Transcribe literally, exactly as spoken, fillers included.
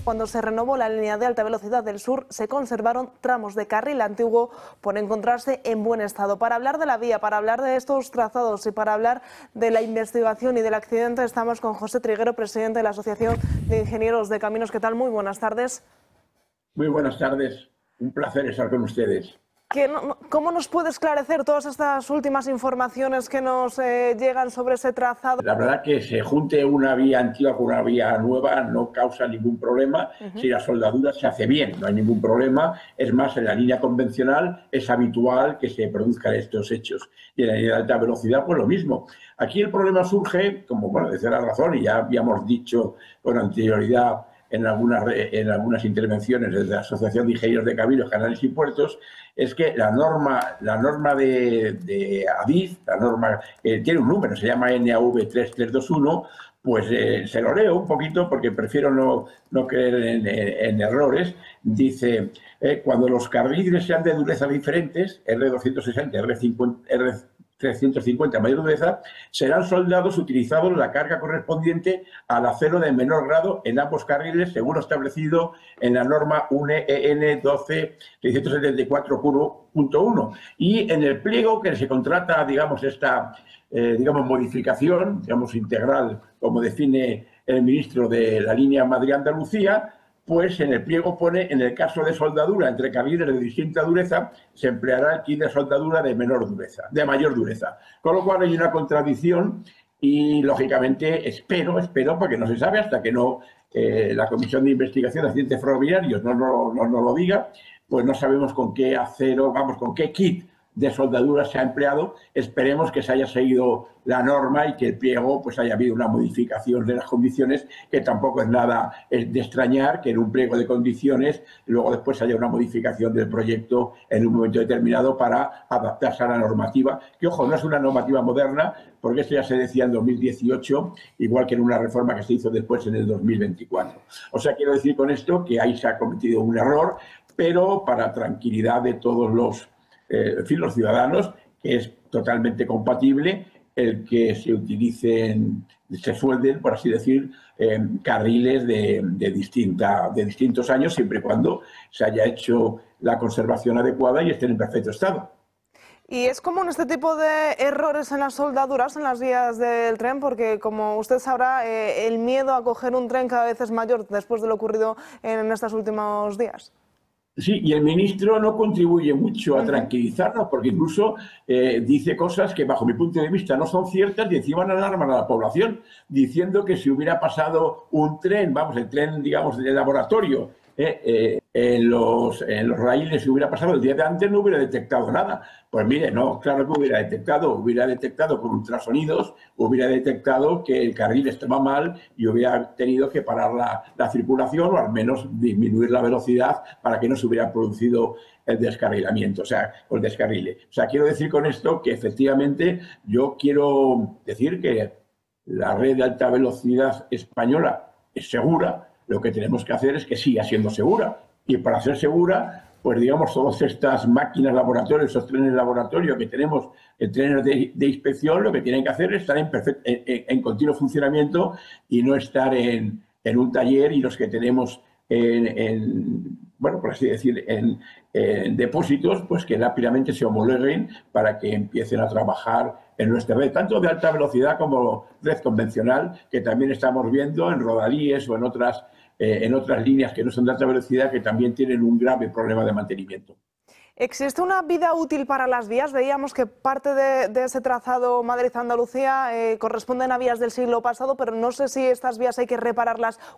Cuando se renovó la línea de alta velocidad del sur, se conservaron tramos de carril antiguo por encontrarse en buen estado. Para hablar de la vía, para hablar de estos trazados y para hablar de la investigación y del accidente, estamos con José Triguero, presidente de la Asociación de Ingenieros de Caminos. ¿Qué tal? Muy buenas tardes. Muy buenas tardes. Un placer estar con ustedes. ¿Qué, ¿Cómo nos puede esclarecer todas estas últimas informaciones que nos eh, llegan sobre ese trazado? La verdad que se junte una vía antigua con una vía nueva no causa ningún problema. Uh-huh. Si la soldadura se hace bien, no hay ningún problema. Es más, en la línea convencional es habitual que se produzcan estos hechos. Y en la línea de alta velocidad, pues lo mismo. Aquí el problema surge, como bueno, desde la razón, y ya habíamos dicho con anterioridad en algunas, en algunas intervenciones desde la Asociación de Ingenieros de Caminos, Canales y Puertos, es que la norma, la norma de, de ADIF, la norma eh, tiene un número, se llama N A V tres tres dos uno, pues eh, se lo leo un poquito porque prefiero no, no creer en, en, en errores. Dice, eh, cuando los carriles sean de dureza diferentes, R doscientos sesenta, R cincuenta, R trescientos cincuenta mayor dureza, serán soldados utilizados la carga correspondiente al acero de menor grado en ambos carriles, según lo establecido en la norma U N E N doce seiscientos setenta y cuatro punto uno. Y en el pliego que se contrata, digamos, esta eh, digamos, modificación, digamos, integral, como define el ministro de la línea Madrid-Andalucía, pues en el pliego pone, en el caso de soldadura entre carriles de distinta dureza, se empleará el kit de soldadura de menor dureza, de mayor dureza. Con lo cual hay una contradicción y, lógicamente, espero, espero, porque no se sabe hasta que no eh, la Comisión de Investigación de Accidentes Ferroviarios no nos no, no lo diga, pues no sabemos con qué acero, vamos, con qué kit de soldadura se ha empleado. Esperemos que se haya seguido la norma y que el pliego pues haya habido una modificación de las condiciones, que tampoco es nada de extrañar que en un pliego de condiciones luego después haya una modificación del proyecto en un momento determinado para adaptarse a la normativa, que ojo, no es una normativa moderna, porque esto ya se decía en dos mil dieciocho, igual que en una reforma que se hizo después en el dos mil veinticuatro. O sea, quiero decir con esto que ahí se ha cometido un error, pero para tranquilidad de todos los Eh, en fin, los ciudadanos, que es totalmente compatible el que se utilicen, se suelden, por así decir, eh, carriles de, de, distinta, de distintos años, siempre y cuando se haya hecho la conservación adecuada y estén en perfecto estado. ¿Y es común este tipo de errores en las soldaduras, en las vías del tren? Porque, como usted sabrá, eh, el miedo a coger un tren cada vez es mayor después de lo ocurrido en estos últimos días. Sí, y el ministro no contribuye mucho a tranquilizarnos, porque incluso eh, dice cosas que, bajo mi punto de vista, no son ciertas y encima alarman a la población, diciendo que si hubiera pasado un tren, vamos, el tren, digamos, de laboratorio, eh, eh, en, los, en los raíles, si hubiera pasado el día de antes, no hubiera detectado nada. Pues mire, no, claro que hubiera detectado, hubiera detectado con ultrasonidos, hubiera detectado que el carril estaba mal y hubiera tenido que parar la, la circulación o al menos disminuir la velocidad para que no se hubiera producido el descarrilamiento, o sea, el descarrile. O sea, quiero decir con esto que efectivamente yo quiero decir que la red de alta velocidad española es segura. Lo que tenemos que hacer es que siga siendo segura. Y para ser segura, pues digamos, todas estas máquinas laboratorio, esos trenes laboratorio que tenemos, en trenes de, de inspección, lo que tienen que hacer es estar en, perfecto, en, en, en continuo funcionamiento y no estar en, en un taller, y los que tenemos en, en bueno, por así decir, en, en depósitos, pues que rápidamente se homologuen para que empiecen a trabajar en nuestra red, tanto de alta velocidad como red convencional, que también estamos viendo en rodalíes o en otras Eh, en otras líneas que no son de alta velocidad, que también tienen un grave problema de mantenimiento. ¿Existe una vida útil para las vías? Veíamos que parte de, de ese trazado Madrid-Andalucía eh, corresponden a vías del siglo pasado, pero no sé si estas vías hay que repararlas